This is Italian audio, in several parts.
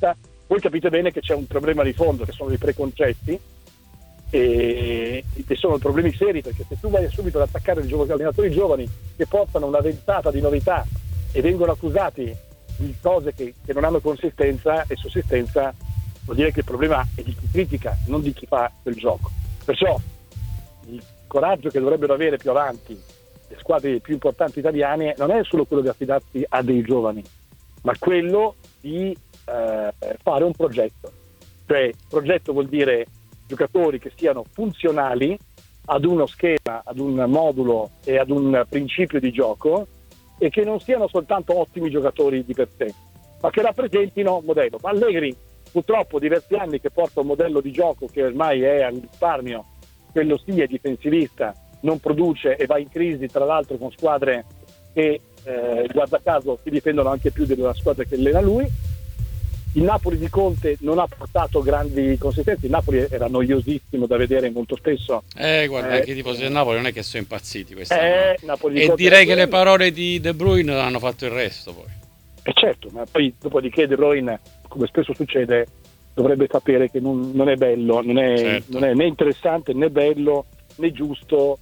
vista, voi capite bene che c'è un problema di fondo, che sono i preconcetti, e che sono problemi seri, perché se tu vai subito ad attaccare gli allenatori giovani che portano una ventata di novità e vengono accusati di cose che non hanno consistenza e sussistenza, vuol dire che il problema è di chi critica, non di chi fa quel gioco. Perciò il coraggio che dovrebbero avere più avanti le squadre più importanti italiane non è solo quello di affidarsi a dei giovani, ma quello di fare un progetto. Cioè, progetto vuol dire giocatori che siano funzionali ad uno schema, ad un modulo e ad un principio di gioco, e che non siano soltanto ottimi giocatori di per sé, ma che rappresentino un modello. Allegri purtroppo diversi anni che porta un modello di gioco che ormai è al risparmio, quello sì è difensivista, non produce e va in crisi, tra l'altro con squadre che guarda caso si difendono anche più della squadra che allena lui. Il Napoli di Conte non ha portato grandi consistenze, il Napoli era noiosissimo da vedere molto spesso. Guarda, anche i tifosi del Napoli non è che sono impazziti quest'anno. Napoli E direi che le parole di De Bruyne hanno fatto il resto poi. Certo, ma poi dopodiché De Bruyne, come spesso succede, dovrebbe sapere che non è bello, non è né interessante né bello né giusto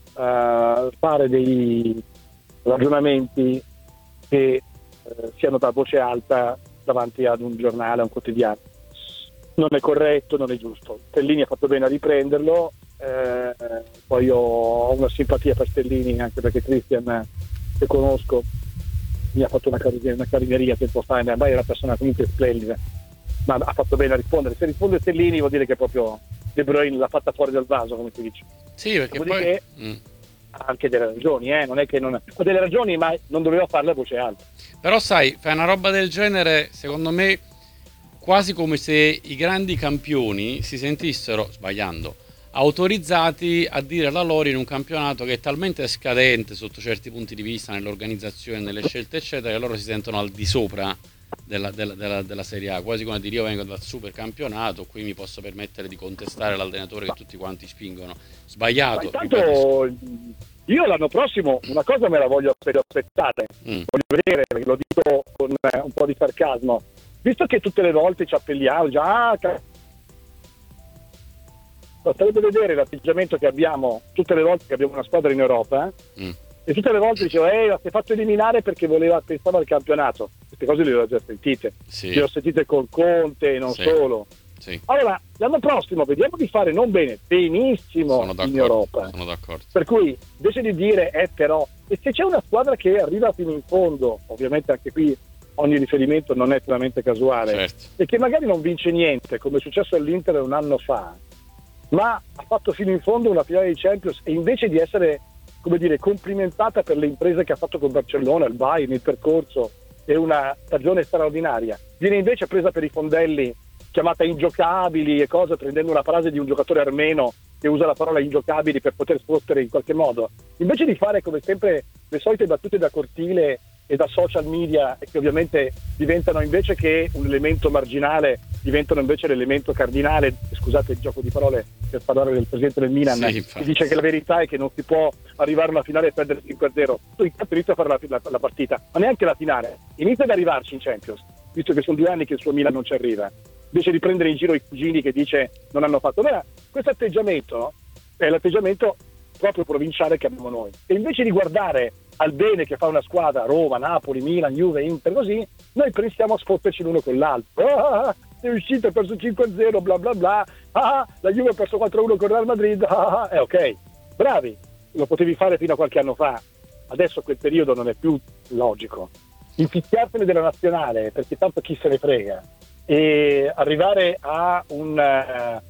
fare dei ragionamenti che siano da voce alta davanti ad un giornale, a un quotidiano. Non è corretto, non è giusto. Stellini ha fatto bene a riprenderlo, poi ho una simpatia per Stellini, anche perché Christian, che conosco, mi ha fatto una carineria tempo fa, ma è una persona comunque splendida, ma ha fatto bene a rispondere. Se risponde Stellini vuol dire che proprio De Bruyne l'ha fatta fuori dal vaso, come si dice. Sì, perché poi ha anche delle ragioni, non è che non ha delle ragioni, ma non doveva farle a voce alta. Però sai, fai una roba del genere, secondo me, quasi come se i grandi campioni si sentissero, sbagliando, autorizzati a dire la loro in un campionato che è talmente scadente sotto certi punti di vista, nell'organizzazione, nelle scelte eccetera, che loro si sentono al di sopra della Serie A, quasi come a dire: io vengo dal super campionato, qui mi posso permettere di contestare l'allenatore che tutti quanti spingono. Sbagliato. Intanto io l'anno prossimo una cosa me la voglio aspettare, voglio vedere, lo dico con un po' di sarcasmo, visto che tutte le volte ci appelliamo già, basterebbe vedere l'atteggiamento che abbiamo tutte le volte che abbiamo una squadra in Europa, e tutte le volte dicevo ma si è fatto eliminare perché pensava al campionato. Queste cose le ho già sentite, le ho sentite con Conte e non solo. Allora l'anno prossimo vediamo di fare non bene, benissimo in Europa. Sono d'accordo. Per cui invece di dire però, e se c'è una squadra che arriva fino in fondo, ovviamente anche qui ogni riferimento non è puramente casuale, e che magari non vince niente, come è successo all'Inter un anno fa, ma ha fatto fino in fondo una finale di Champions, e invece di essere, come dire, complimentata per le imprese che ha fatto con Barcellona, il Bayern, il percorso e una stagione straordinaria, viene invece presa per i fondelli, chiamata ingiocabili e cose, prendendo una frase di un giocatore armeno che usa la parola ingiocabili per poter sfottere in qualche modo, invece di fare come sempre le solite battute da cortile e da social media, e che ovviamente diventano, invece che un elemento marginale, diventano invece l'elemento cardinale. Scusate il gioco di parole per parlare del presidente del Milan, che dice che la verità è che non si può arrivare a una finale e perdere 5-0. Tu intanto inizia a fare la partita, ma neanche la finale, inizia ad arrivarci in Champions, visto che sono 2 anni che il suo Milan non ci arriva, invece di prendere in giro i cugini che dice non hanno fatto. Beh, questo atteggiamento è l'atteggiamento proprio provinciale che abbiamo noi, e invece di guardare al bene che fa una squadra, Roma, Napoli, Milan, Juve, Inter, così, noi pensiamo a sfotterci l'uno con l'altro. È uscito, ha perso 5-0, bla bla bla, la Juve ha perso 4-1 con Real Madrid, ok, bravi, lo potevi fare fino a qualche anno fa, adesso quel periodo non è più logico. Inficchiarsene della nazionale, perché tanto chi se ne frega, e arrivare a un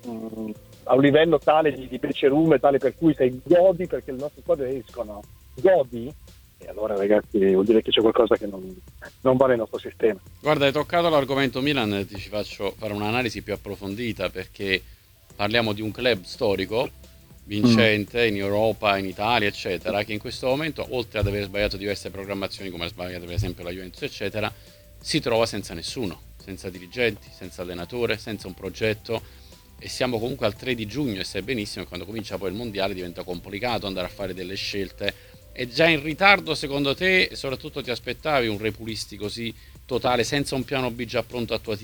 livello tale di becerume, tale per cui sei godi perché le nostre squadre escono, godi, e allora ragazzi vuol dire che c'è qualcosa che non va nel nostro sistema. Guarda, hai toccato l'argomento Milan, ti faccio fare un'analisi più approfondita, perché parliamo di un club storico vincente in Europa, in Italia eccetera, che in questo momento, oltre ad aver sbagliato diverse programmazioni come ha sbagliato per esempio la Juventus eccetera, si trova senza nessuno, senza dirigenti, senza allenatore, senza un progetto, e siamo comunque al 3 di giugno, e sai benissimo che quando comincia poi il mondiale diventa complicato andare a fare delle scelte. È già in ritardo secondo te, e soprattutto ti aspettavi un Repulisti così totale, senza un piano B già pronto attuativo?